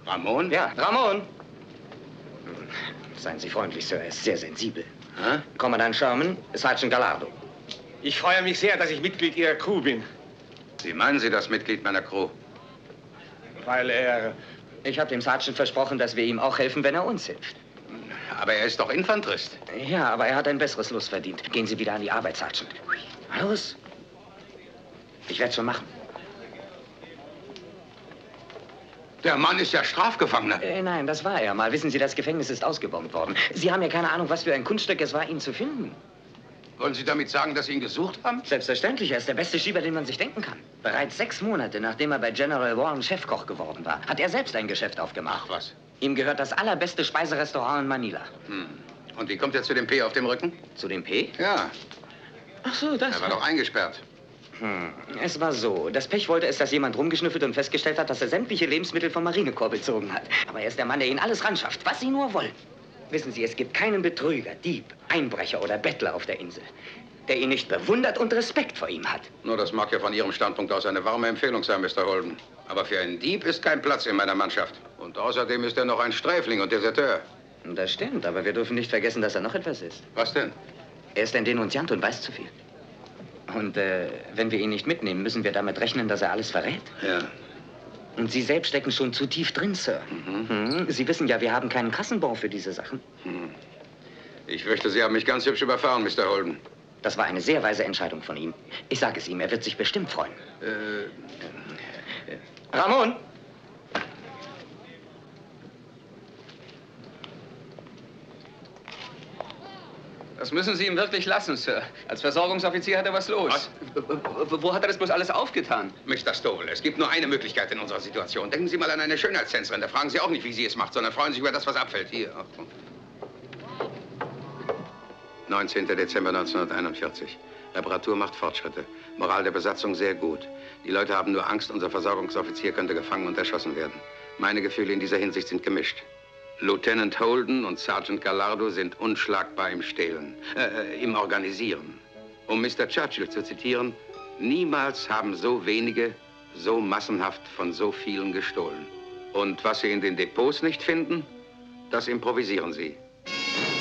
Ramon? Ja, Ramon. Seien Sie freundlich, Sir, er ist sehr sensibel. Kommandant Sherman, Sergeant Gallardo. Ich freue mich sehr, dass ich Mitglied Ihrer Crew bin. Wie meinen Sie das, Mitglied meiner Crew? Weil er... Ich habe dem Sergeant versprochen, dass wir ihm auch helfen, wenn er uns hilft. Aber er ist doch Infanterist. Ja, aber er hat ein besseres Los verdient. Gehen Sie wieder an die Arbeit, Sergeant. Los. Ich werde es schon machen. Der Mann ist ja Strafgefangener. Nein, das war er mal. Wissen Sie, das Gefängnis ist ausgebombt worden. Sie haben ja keine Ahnung, was für ein Kunststück es war, ihn zu finden. Wollen Sie damit sagen, dass Sie ihn gesucht haben? Selbstverständlich, er ist der beste Schieber, den man sich denken kann. Bereits 6 Monate, nachdem er bei General Warren Chefkoch geworden war, hat er selbst ein Geschäft aufgemacht. Ach was. Ihm gehört das allerbeste Speiserestaurant in Manila. Und wie kommt er zu dem P auf dem Rücken? Zu dem P? Ja, Ach so, das er war doch eingesperrt. Es war so. Das Pech wollte es, dass jemand rumgeschnüffelt und festgestellt hat, dass er sämtliche Lebensmittel vom Marinekorps bezogen hat. Aber er ist der Mann, der Ihnen alles ranschafft, was Sie nur wollen. Wissen Sie, es gibt keinen Betrüger, Dieb, Einbrecher oder Bettler auf der Insel, der ihn nicht bewundert und Respekt vor ihm hat. Nur das mag ja von Ihrem Standpunkt aus eine warme Empfehlung sein, Mr. Holden. Aber für einen Dieb ist kein Platz in meiner Mannschaft. Und außerdem ist er noch ein Sträfling und Deserteur. Das stimmt, aber wir dürfen nicht vergessen, dass er noch etwas ist. Was denn? Er ist ein Denunziant und weiß zu viel. Und wenn wir ihn nicht mitnehmen, müssen wir damit rechnen, dass er alles verrät. Ja. Und Sie selbst stecken schon zu tief drin, Sir. Sie wissen ja, wir haben keinen Kassenbon für diese Sachen. Ich fürchte, Sie haben mich ganz hübsch überfahren, Mr. Holden. Das war eine sehr weise Entscheidung von ihm. Ich sage es ihm, er wird sich bestimmt freuen. Ramon! Das müssen Sie ihm wirklich lassen, Sir. Als Versorgungsoffizier hat er was los. Was? Wo hat er das bloß alles aufgetan? Mr. Stowell, es gibt nur eine Möglichkeit in unserer Situation. Denken Sie mal an eine Schönheitstänzerin. Da fragen Sie auch nicht, wie sie es macht, sondern freuen sich über das, was abfällt. Hier. 19. Dezember 1941. Reparatur macht Fortschritte. Moral der Besatzung sehr gut. Die Leute haben nur Angst, unser Versorgungsoffizier könnte gefangen und erschossen werden. Meine Gefühle in dieser Hinsicht sind gemischt. Lieutenant Holden und Sergeant Gallardo sind unschlagbar im Stehlen, im Organisieren. Um Mr. Churchill zu zitieren, niemals haben so wenige so massenhaft von so vielen gestohlen. Und was sie in den Depots nicht finden, das improvisieren sie.